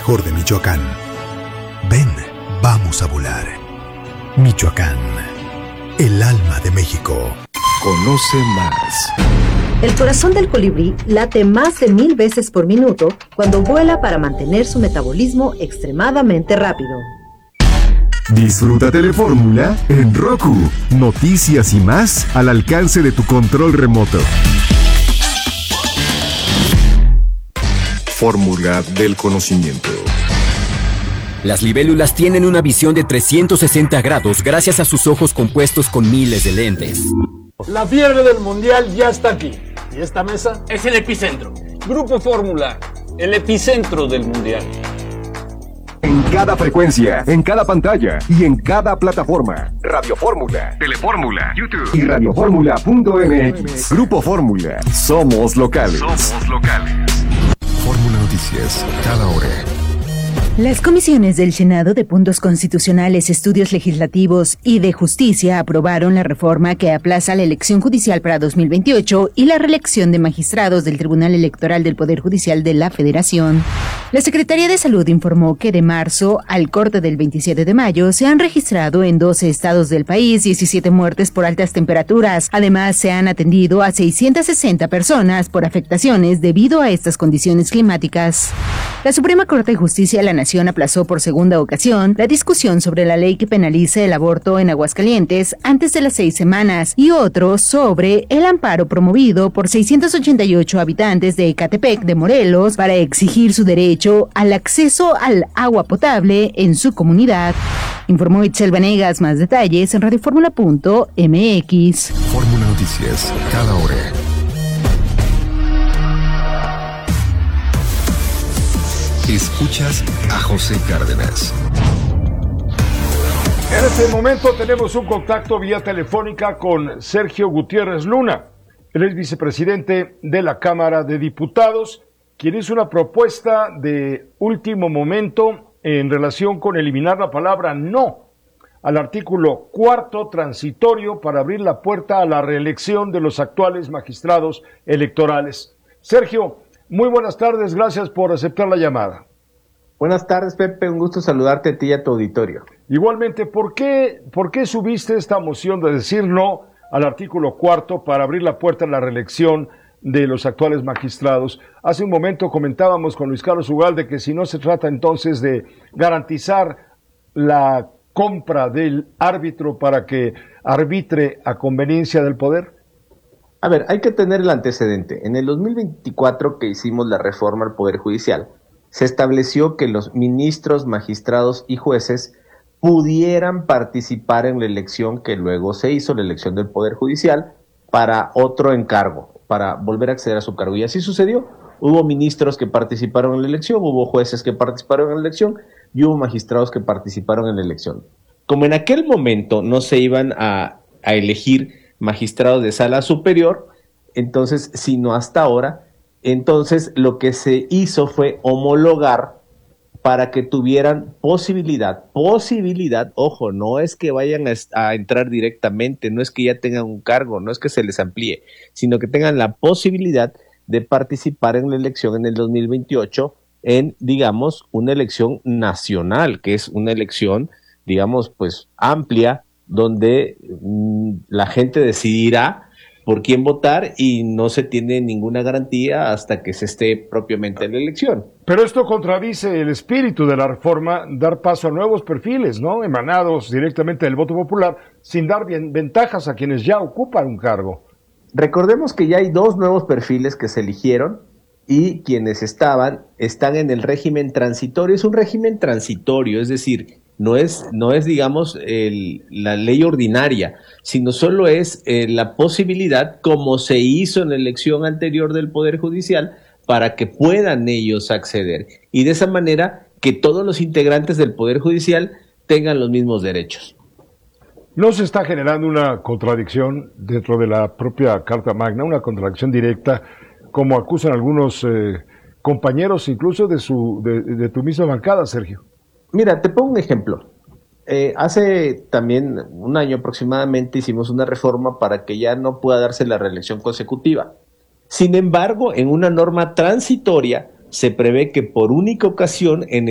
mejor de Michoacán. Ven, vamos a volar. Michoacán, el alma de México. Conoce más. El corazón del colibrí late más de 1000 veces por minuto cuando vuela para mantener su metabolismo extremadamente rápido. Disfruta Telefórmula en Roku. Noticias y más al alcance de tu control remoto. Fórmula del conocimiento. Las libélulas tienen una visión de 360 grados gracias a sus ojos compuestos con miles de lentes. La fiebre del mundial ya está aquí. ¿Y esta mesa? Es el epicentro. Grupo Fórmula, el epicentro del mundial. En cada frecuencia, en cada pantalla y en cada plataforma. Radio Fórmula, Telefórmula, YouTube y radioformula.mx. Grupo Fórmula. Somos locales. Fórmula Noticias, cada hora. Las comisiones del Senado de Puntos Constitucionales, Estudios Legislativos y de Justicia aprobaron la reforma que aplaza la elección judicial para 2028 y la reelección de magistrados del Tribunal Electoral del Poder Judicial de la Federación. La Secretaría de Salud informó que de marzo al corte del 27 de mayo se han registrado en 12 estados del país 17 muertes por altas temperaturas. Además, se han atendido a 660 personas por afectaciones debido a estas condiciones climáticas. La Suprema Corte de Justicia de la Nación aplazó por segunda ocasión la discusión sobre la ley que penaliza el aborto en Aguascalientes antes de las 6 semanas y otro sobre el amparo promovido por 688 habitantes de Ecatepec de Morelos para exigir su derecho al acceso al agua potable en su comunidad. Informó Itzel Vanegas. Más detalles en radioformula.mx. Fórmula Noticias, cada hora. Escuchas a José Cárdenas. En este momento tenemos un contacto vía telefónica con Sergio Gutiérrez Luna. Él es vicepresidente de la Cámara de Diputados, quien hizo una propuesta de último momento en relación con eliminar la palabra no al artículo 4 transitorio para abrir la puerta a la reelección de los actuales magistrados electorales. Sergio, muy buenas tardes, gracias por aceptar la llamada. Buenas tardes, Pepe, un gusto saludarte a ti y a tu auditorio. Igualmente, ¿por qué subiste esta moción de decir no al artículo 4 para abrir la puerta a la reelección de los actuales magistrados? Hace un momento comentábamos con Luis Carlos Ugalde que si no se trata entonces de garantizar la compra del árbitro para que arbitre a conveniencia del poder. A ver, hay que tener el antecedente. En el 2024 que hicimos la reforma al Poder Judicial, se estableció que los ministros, magistrados y jueces pudieran participar en la elección que luego se hizo, la elección del Poder Judicial, para otro encargo, para volver a acceder a su cargo. Y así sucedió. Hubo ministros que participaron en la elección, hubo jueces que participaron en la elección y hubo magistrados que participaron en la elección. Como en aquel momento no se iban a elegir magistrados de sala superior, entonces, sino hasta ahora, entonces lo que se hizo fue homologar para que tuvieran posibilidad, ojo, no es que vayan a entrar directamente, no es que ya tengan un cargo, no es que se les amplíe, sino que tengan la posibilidad de participar en la elección en el 2028 en, digamos, una elección nacional, que es una elección, digamos, pues amplia, donde la gente decidirá por quién votar y no se tiene ninguna garantía hasta que se esté propiamente en la elección. Pero esto contradice el espíritu de la reforma, dar paso a nuevos perfiles, ¿no? Emanados directamente del voto popular, sin dar ventajas a quienes ya ocupan un cargo. Recordemos que ya hay 2 nuevos perfiles que se eligieron y quienes están en el régimen transitorio. Es un régimen transitorio, es decir, no es digamos, la ley ordinaria, sino solo es la posibilidad, como se hizo en la elección anterior del Poder Judicial, para que puedan ellos acceder. Y de esa manera, que todos los integrantes del Poder Judicial tengan los mismos derechos. ¿No se está generando una contradicción dentro de la propia Carta Magna, una contradicción directa, como acusan algunos compañeros, incluso de tu misma bancada, Sergio? Mira, te pongo un ejemplo. Hace también un año aproximadamente hicimos una reforma para que ya no pueda darse la reelección consecutiva. Sin embargo, en una norma transitoria se prevé que por única ocasión en